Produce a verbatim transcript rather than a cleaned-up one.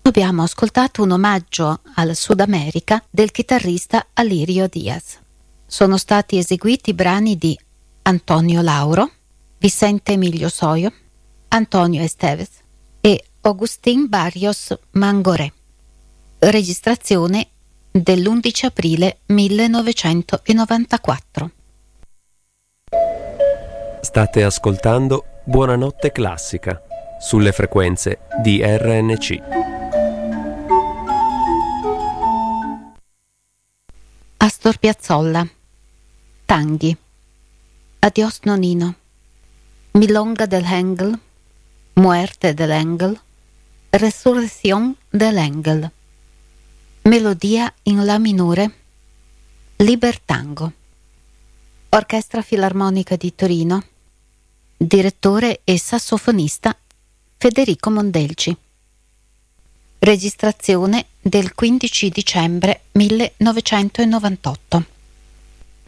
abbiamo ascoltato un omaggio al Sud America del chitarrista Alirio Diaz. Sono stati eseguiti brani di Antonio Lauro, Vicente Emilio Soio, Antonio Esteves e Agustín Barrios Mangoré. Registrazione dell'undici aprile millenovecentonovantaquattro. State ascoltando Buonanotte Classica sulle frequenze di R N C. Astor Piazzolla, Tanghi, Adiós Nonino, Milonga del Engel, Muerte del Engel, Resurrección del Engel, Melodia in La minore, Libertango. Orchestra Filarmonica di Torino, direttore e sassofonista Federico Mondelci. Registrazione del quindici dicembre millenovecentonovantotto.